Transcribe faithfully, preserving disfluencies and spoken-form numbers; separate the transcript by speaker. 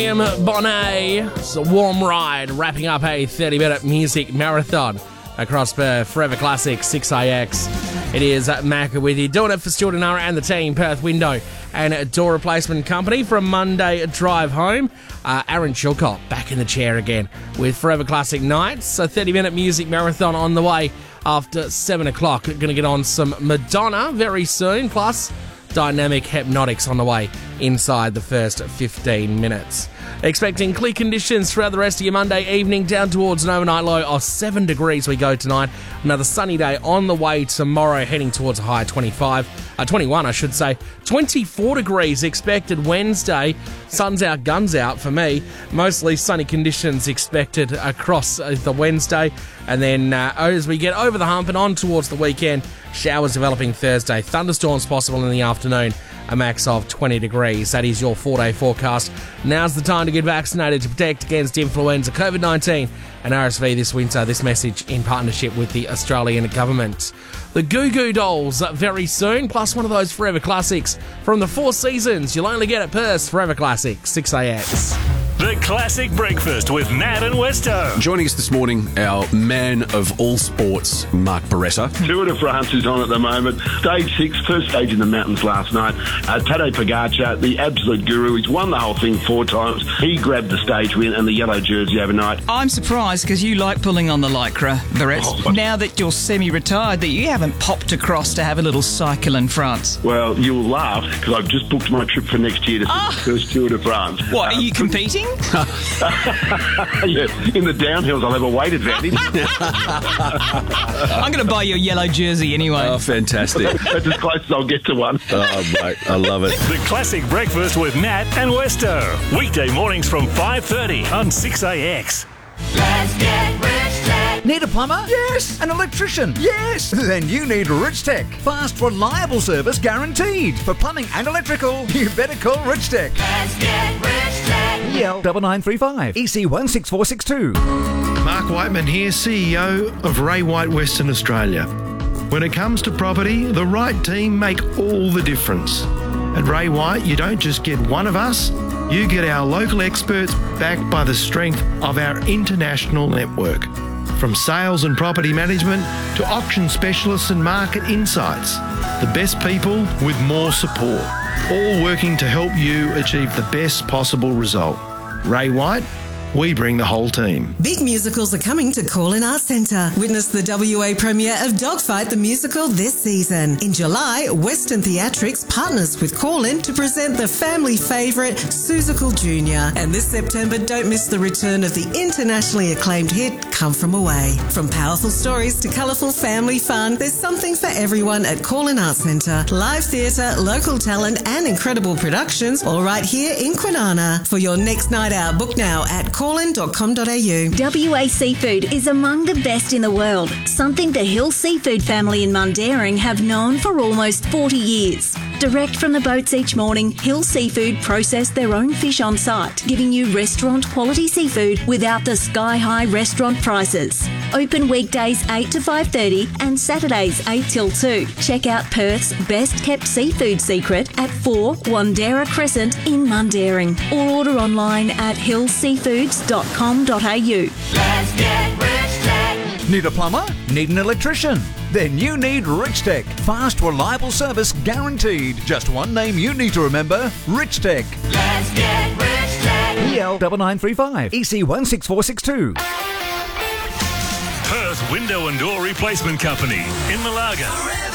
Speaker 1: Liam Bonet. It's a warm ride, wrapping up a thirty-minute music marathon across Perth. Forever Classic, six A X. It is Mac with you, doing it for Stuart and Nara and the team, Perth Window and Door Replacement Company. From Monday drive home, uh, Aaron Chilcott back in the chair again with Forever Classic Nights. A thirty-minute music marathon on the way after seven o'clock. Going to get on some Madonna very soon, plus Dynamic Hypnotics on the way inside the first fifteen minutes. Expecting clear conditions throughout the rest of your Monday evening, down towards an overnight low of seven degrees we go tonight. Another sunny day on the way tomorrow, heading towards a high of twenty-five, uh, twenty-one I should say. twenty-four degrees expected Wednesday. Sun's out, guns out for me. Mostly sunny conditions expected across uh, the Wednesday. And then uh, as we get over the hump and on towards the weekend, showers developing Thursday. Thunderstorms possible in the afternoon. A max of twenty degrees. That is your four-day forecast. Now's the time to get vaccinated to protect against influenza, COVID nineteen and R S V this winter. This message in partnership with the Australian Government. The Goo Goo Dolls very soon, plus one of those Forever Classics from the Four Seasons. You'll only get at Perth's Forever Classic, six A X.
Speaker 2: The Classic Breakfast with Nat and Westo.
Speaker 3: Joining us this morning, our man of all sports, Mark Beretta.
Speaker 4: Tour de France is on at the moment. Stage six, first stage in the mountains last night. Uh, Tadej Pogacar, the absolute guru, he's won the whole thing four times. He grabbed the stage win and the yellow jersey overnight.
Speaker 5: I'm surprised because you like pulling on the lycra, Barrett.
Speaker 4: Oh,
Speaker 5: now that you're semi-retired, that you haven't popped across to have a little cycle in France.
Speaker 4: Well, you'll laugh because I've just booked my trip for next year to
Speaker 5: Oh.
Speaker 4: the first Tour de France.
Speaker 5: What,
Speaker 4: Um,
Speaker 5: are you competing?
Speaker 4: yeah, in the downhills I'll have a weight advantage.
Speaker 5: I'm going to buy your yellow jersey anyway.
Speaker 3: Oh, fantastic.
Speaker 4: That's as close as I'll get to one.
Speaker 3: Oh, mate, I love it.
Speaker 2: The Classic Breakfast with Nat and Westo. Weekday mornings from five thirty on six A X.
Speaker 6: Let's get rich tech.
Speaker 7: Need a plumber? Yes. An electrician? Yes. Then you need Rich Tech. Fast, reliable service guaranteed. For plumbing and electrical, you better call Rich Tech.
Speaker 6: Let's get rich tech.
Speaker 7: E L nine nine three five. E C one six four six two.
Speaker 8: Mark Whiteman here, C E O of Ray White Western Australia. When it comes to property, the right team make all the difference. At Ray White, you don't just get one of us, you get our local experts backed by the strength of our international network. From sales and property management to auction specialists and market insights, the best people with more support, all working to help you achieve the best possible result. Ray White, we bring the whole team.
Speaker 9: Big musicals are coming to Call-In Arts Centre. Witness the W A premiere of Dogfight the Musical this season. In July, Western Theatrics partners with Call-In to present the family favourite Seussical Junior And this September, don't miss the return of the internationally acclaimed hit Come From Away. From powerful stories to colourful family fun, there's something for everyone at Call-In Arts Centre. Live theatre, local talent and incredible productions, all right here in Kwinana. For your next night out, book now at callin dot com dot a u.
Speaker 10: W A Seafood is among the best in the world, something the Hill Seafood family in Mundaring have known for almost forty years. Direct from the boats each morning, Hill Seafood process their own fish on site, giving you restaurant quality seafood without the sky-high restaurant prices. Open weekdays eight to five thirty and Saturdays eight till two. Check out Perth's best kept seafood secret at four Wandera Crescent in Mundaring, or order online at hill seafoods dot com dot a u.
Speaker 6: Let's get rich tech.
Speaker 7: Need a plumber? Need an electrician? Then you need Rich Tech. Fast, reliable service guaranteed. Just one name you need to remember, Rich Tech.
Speaker 6: Let's get rich tech.
Speaker 7: E L nine nine three five. E C one six four six two.
Speaker 2: Perth Window and Door Replacement Company in Malaga.